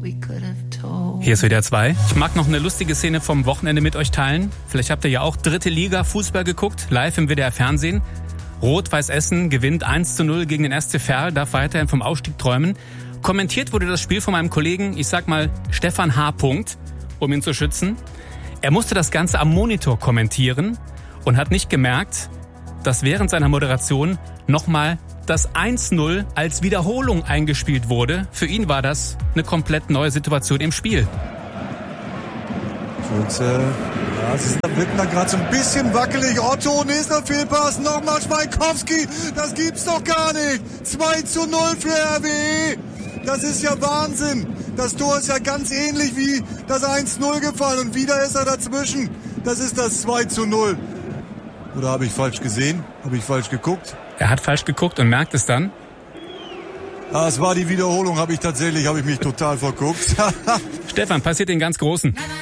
Hier ist WDR 2. Ich mag noch eine lustige Szene vom Wochenende mit euch teilen. Vielleicht habt ihr ja auch 3. Liga Fußball geguckt, live im WDR Fernsehen. Rot-Weiß Essen gewinnt 1:0 gegen den SC Verl, darf weiterhin vom Aufstieg träumen. Kommentiert wurde das Spiel von meinem Kollegen, ich sag mal Stefan H. um ihn zu schützen. Er musste das Ganze am Monitor kommentieren und hat nicht gemerkt, dass während seiner Moderation nochmal das 1:0 als Wiederholung eingespielt wurde. Für ihn war das eine komplett neue Situation im Spiel. Sie wirken da gerade so ein bisschen wackelig. Otto, nächster Fehlpass, nochmal Schweinkowski. Das gibt's doch gar nicht. 2:0 für RWE. Das ist ja Wahnsinn. Das Tor ist ja ganz ähnlich wie das 1:0 gefallen. Und wieder ist er dazwischen. Das ist das 2:0. Oder habe ich falsch gesehen? Habe ich falsch geguckt? Er hat falsch geguckt und merkt es dann. Es war die Wiederholung, habe ich mich total verguckt. Stefan, passiert den ganz Großen.